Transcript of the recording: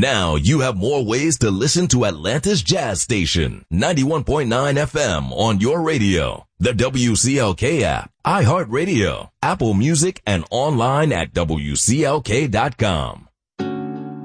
Now you have more ways to listen to Atlanta's Jazz Station, 91.9 FM on your radio, the WCLK app, iHeartRadio, Apple Music, and online at WCLK.com.